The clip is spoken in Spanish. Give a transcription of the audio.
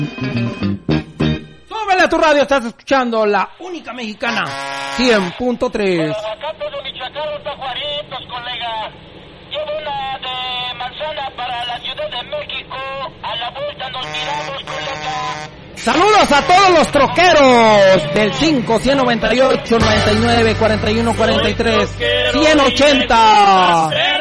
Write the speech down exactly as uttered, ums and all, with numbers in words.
Súbele a tu radio, estás escuchando la única mexicana, cien punto tres. Aguacates de Michoacán, los tajuaritos, colega. Llevo una de manzana para la Ciudad de México. A la vuelta nos miramos, colega. Saludos a todos los troqueros del cinco, ciento noventa y ocho, noventa y nueve, cuarenta y uno, cuarenta y tres, ciento ochenta.